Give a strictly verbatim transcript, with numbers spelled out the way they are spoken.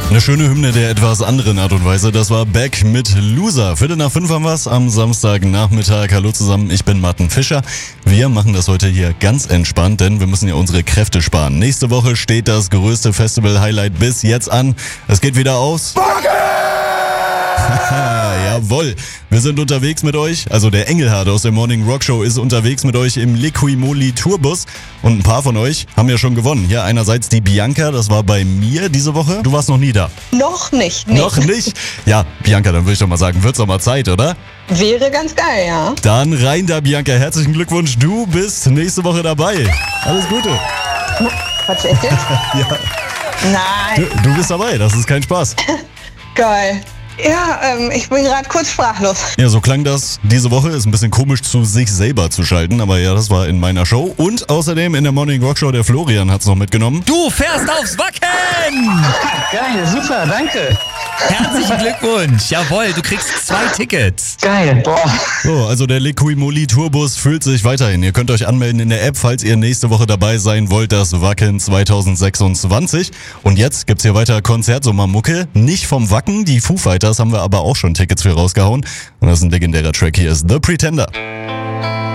Eine schöne Hymne der etwas anderen Art und Weise. Das war Beck mit Loser. Viertel nach fünf haben wir's am Samstagnachmittag. Hallo zusammen, ich bin Martin Fischer. Wir machen das heute hier ganz entspannt, denn wir müssen ja unsere Kräfte sparen. Nächste Woche steht das größte Festival-Highlight bis jetzt an. Es geht wieder aus. Jawohl, wir sind unterwegs mit euch, also der Engelhard aus der Morning Rock Show ist unterwegs mit euch im Liquimoli Tourbus und ein paar von euch haben ja schon gewonnen. Hier einerseits die Bianca, das war bei mir diese Woche. Du warst noch nie da. Noch nicht. Nee. Noch nicht? Ja, Bianca, dann würde ich doch mal sagen, wird's doch mal Zeit, oder? Wäre ganz geil, ja. Dann rein da, Bianca, herzlichen Glückwunsch, du bist nächste Woche dabei. Alles Gute. Quatsch, echt jetzt? Ja. Nein. Du, du bist dabei, das ist kein Spaß. Geil. Ja, ähm, ich bin gerade kurz sprachlos. Ja, so klang das diese Woche. Ist ein bisschen komisch, zu sich selber zu schalten, aber ja, das war in meiner Show. Und außerdem in der Morning Rock Show, der Florian hat's noch mitgenommen. Du fährst aufs Wacken! Geil, super, danke. Herzlichen Glückwunsch. Jawohl, du kriegst zwei Tickets. Geil, boah. So, also der Liquimoli Tourbus füllt sich weiterhin. Ihr könnt euch anmelden in der App, falls ihr nächste Woche dabei sein wollt, das Wacken zwanzig sechsundzwanzig. Und jetzt gibt's hier weiter Konzertsommermucke. Nicht vom Wacken, die Foo Fighters haben wir aber auch schon Tickets für rausgehauen. Und das ist ein legendärer Track, hier ist The Pretender.